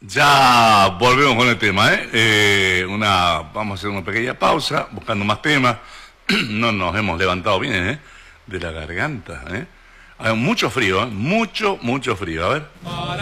Ya volvemos con el tema, ¿eh? Vamos a hacer una pequeña pausa, buscando más temas. No nos hemos levantado bien, ¿eh? De la garganta, ¿eh? Hay mucho frío, ¿eh? Mucho frío. A ver.